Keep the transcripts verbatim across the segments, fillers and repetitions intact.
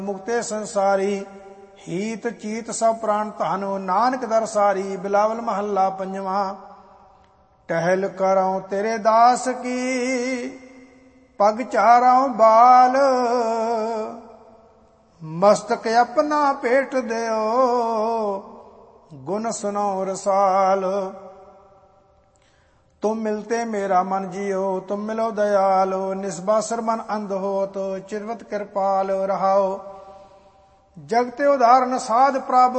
ਮੁਕਤੇ ਸੰਸਾਰੀ ਹੀਤ ਚੀਤ ਸਭ ਪ੍ਰਾਣ ਧਨ ਨਾਨਕ ਦਰ ਸਾਰੀ। ਬਿਲਾਵਲ ਮਹੱਲਾ ਪੰਜਵਾਂ। ਟਹਿਲ ਕਰਉ ਤੇਰੇ ਦਾਸ ਕੀ ਪਗ ਚਾਰਉ ਬਾਲ ਮਸਤਕ ਆਪਣਾ ਭੇਟ ਦਿਓ ਗੁਣ ਸੁਨੋ ਰਸਾਲ। तुम मिलते मेरा मन जियो तुम मिलो दयाल निस्बासर मन अंध होत चिरवत कृपाल रहाओ। जगते उदाहरण साध प्रभ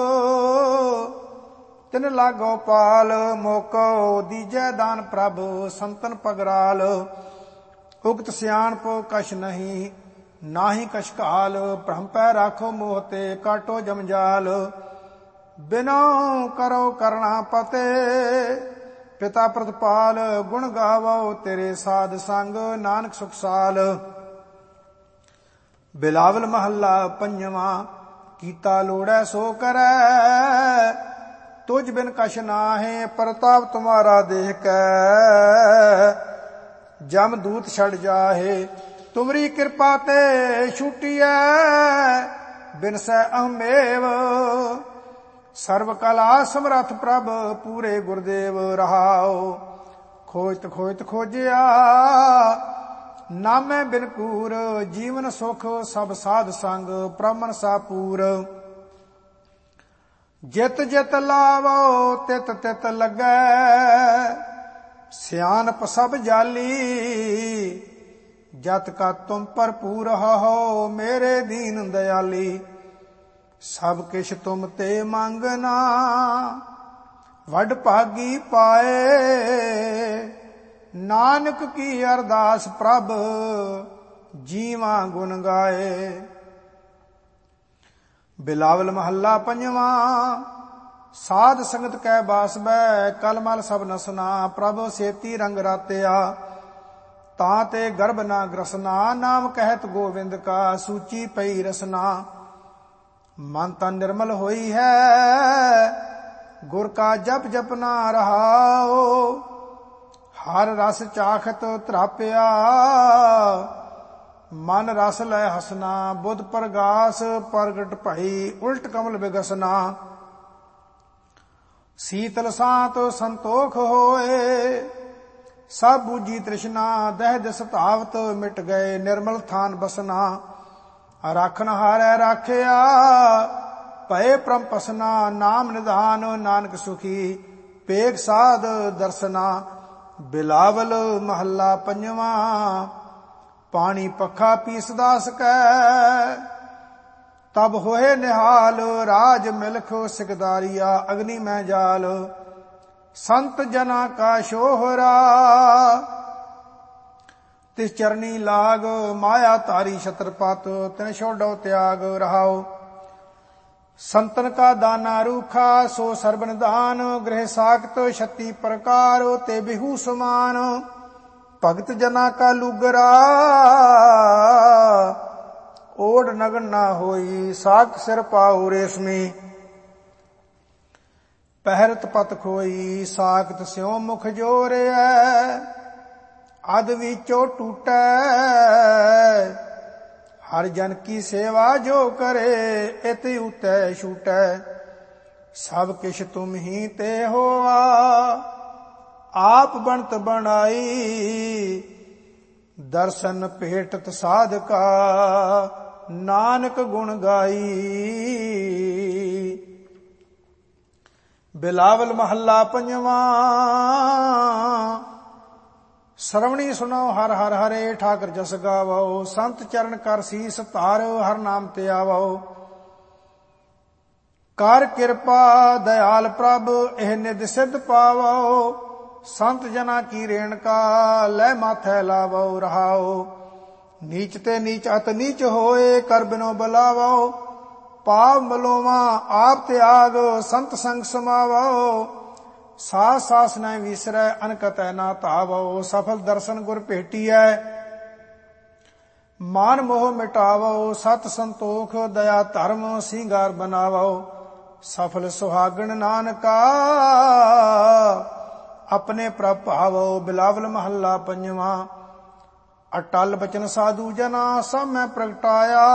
तिन लागो पाल मोको दीजै दान प्रभ संतन पगराल। उगत सियाणप कछ नहीं नाहि कछ काल भ्रम पै राखो मोहते काटो जमजाल। बिनो करो करना पते पिता प्रतपाल गुण गावो तेरे साध संग नानक सुख साल। बिलावल महला पंजवा। कीता लोड़ै सो करै तुझ बिन कछ नाहे प्रताप तुम्हारा देख कै जम दूत छड़ जाहे। तुमरी कृपा ते छूटिया बिन सै अहमेव सर्व कला समरथ प्रभ पूरे गुरदेव रहाओ। खोजत खोजत खोजिया नामै बिन कूर जीवन सुख सब साध संग प्रमन सापूर। जित जित लावो तित तित लगै सियानप सब जाली। जत का तुम भरपूर हो मेरे दीन दयाली। सब किश तुम ते मंगना वड भागी पाए नानक की अरदास प्रभ जीवा गुण गाए। बिलावल महला पंजवा। साध संगत कै बास बै कलमल सब नसना प्रभ सेती रंग रातिया। ताते गर्भ ना ग्रसना नाम कहत गोविंद का सूची पई रसना। मन तन निर्मल होई है गुर का जप जपना रहाओ। हर रस चाखत त्राप्या मन रस लय हसना। बुध प्रगास प्रगट भई उल्ट कमल बिगसना। शीतल सांत संतोख होए सब बूझी तृष्णा। दह दिस धावत मिट गए निर्मल थान बसना। राखन हारै राखिया भय परम पसना। नाम निधान नानक सुखी पेग साध दर्शना। बिलावल महला पंजवा। पानी पखा पीसदा सकै तब होए निहाल। राज मिलख सिकदारिया अग्नि में जाल। संत जना का शोहरा तिस चरनी लाग। माया तारी छत्रपत तिन छोड़ो त्याग रहाओ। संतन का दाना रूखा सो सर्बन दान। गृह साक्त छत्ती प्रकार ते बिहू समान। भगत जना का लुगरा ओढ़ नगन ना होई। साक्त सिर पाऊ रेशमी पहरत पत खोई। साक्त स्यों मुख जोरे अध विचो टूटै। हर जन की सेवा जो करे इत उतै छूटै। सब किश तुम ही ते होआ आप बनत बनाई। दर्शन भेटत साधका नानक गुण गाई। बिलावल महला पंजवा। श्रवणी सुनो हर हर हरे ठाकर जस गावो। संत चरण कर सीस धारो हर नाम ते आवो। कर कृपा दयाल प्रभ एह निध सिद्ध पावो। संत जना की रेणका लै माथै लावो रहाओ। नीच ते नीच अत नीच होए कर बिनो बुलावो। पाप मलोवा आप त्याग संत संग समावो। सास सास न विसरै अनकत ना धावो। सफल दर्शन गुर भेटियै मान मोह मिटावो। सत संतोख दया धर्म सिंगार बनावो। सफल सुहागण नानका अपने प्रभ भावो। बिलावल महला पंजवा। अटल बचन साधु जना सब मैं प्रगटाया।